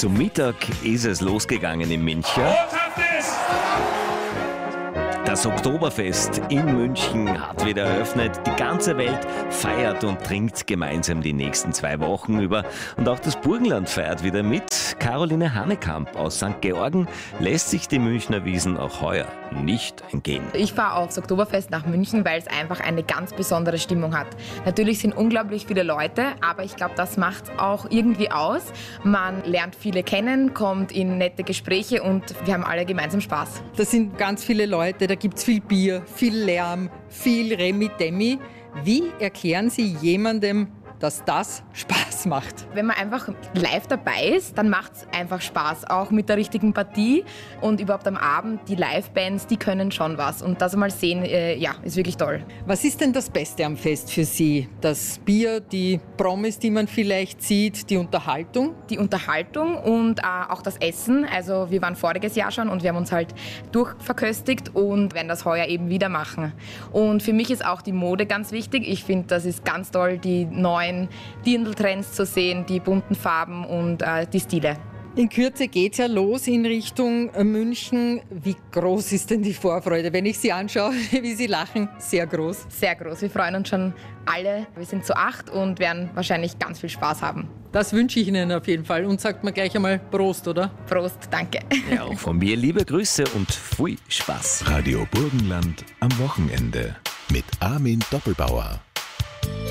Zum Mittag ist es losgegangen in München. Das Oktoberfest in München hat wieder eröffnet. Die ganze Welt feiert und trinkt gemeinsam die nächsten 2 Wochen über. Und auch das Burgenland feiert wieder mit. Caroline Hanekamp aus St. Georgen lässt sich die Münchner Wiesn auch heuer nicht entgehen. Ich fahre aufs Oktoberfest nach München, weil es einfach eine ganz besondere Stimmung hat. Natürlich sind unglaublich viele Leute, aber ich glaube, das macht es auch irgendwie aus. Man lernt viele kennen, kommt in nette Gespräche und wir haben alle gemeinsam Spaß. Da sind ganz viele Leute, da gibt es viel Bier, viel Lärm, viel Remi-Demi. Wie erklären Sie jemandem, dass das Spaß macht? Wenn man einfach live dabei ist, dann macht es einfach Spaß, auch mit der richtigen Partie und überhaupt am Abend, die Live-Bands, die können schon was und das einmal sehen, ist wirklich toll. Was ist denn das Beste am Fest für Sie? Das Bier, die Promis, die man vielleicht sieht, die Unterhaltung? Die Unterhaltung und auch das Essen, also wir waren voriges Jahr schon und wir haben uns halt durchverköstigt und werden das heuer eben wieder machen. Und für mich ist auch die Mode ganz wichtig. Ich finde, das ist ganz toll, die neuen Dirndl-Trends zu sehen, die bunten Farben und die Stile. In Kürze geht's ja los in Richtung München. Wie groß ist denn die Vorfreude? Wenn ich Sie anschaue, wie Sie lachen, sehr groß. Sehr groß. Wir freuen uns schon alle. Wir sind zu 8 und werden wahrscheinlich ganz viel Spaß haben. Das wünsche ich Ihnen auf jeden Fall. Und sagt mir gleich einmal Prost, oder? Prost, danke. Ja, auch von mir liebe Grüße und viel Spaß. Radio Burgenland am Wochenende mit Armin Doppelbauer.